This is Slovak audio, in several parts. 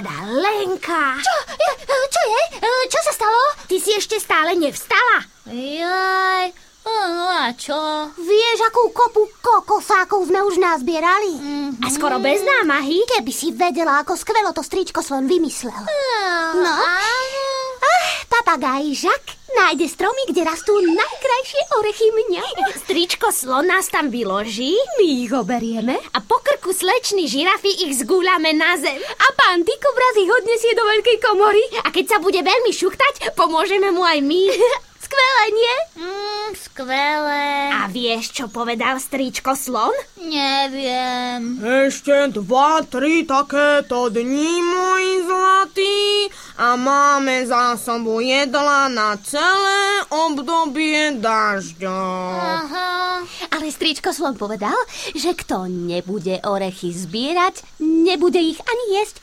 teda Lenka. Čo je? Čo sa stalo? Ty si ešte stále nevstala? Jaj, no a čo? Vieš, akú kopu kokosákov sme už nazbierali? A skoro bez námahy? Keby si vedela, ako skvelo to stričko Slon vymyslel. No. Papagaj Žak nájde stromy, kde rastú najkrajšie orechy mňa. Stričko Slon nás tam vyloží, My ich oberieme. a po krku slečny žirafy ich zgúľame na zem. A pán Dikobraz ich odnesie do veľkej komory. A keď sa bude veľmi šuchtať, pomôžeme mu aj my. Skvelé, nie? Skvelé. A vieš, čo povedal stričko Slon? Neviem. Ešte 2-3 takéto dni, môj zlatý, a máme zásobu jedla na celé obdobie dažďa. Aha. Ale stričko Slon povedal, že kto nebude orechy zbierať, nebude ich ani jesť.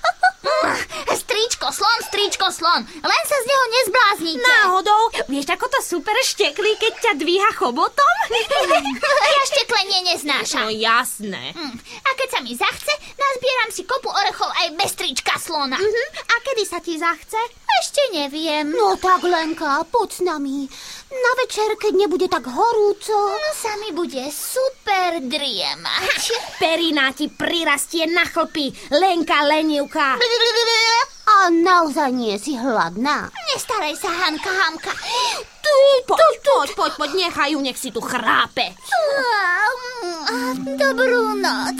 Stričko slon, len sa z neho nezbláznite. Náhodou, vieš, ako to super šteklí, keď ťa dvíha chobotom? Ja šteklenie No neznášam. jasné. A keď sa mi zachce, nazbieram si kopu orechov aj bez strička slona. A kedy sa ti zachce? Ešte neviem. No tak, Lenka, poď s nami. Na večer, keď nebude tak horúco. No sa mi bude super driemať. Perina ti prirastie na chlpy, Lenka lenivka. A naozaj nie si hladná. Nestaraj sa, Hanka, Hamka. Poď, nechaj ju, nech si tu chrápe. Dobrú noc.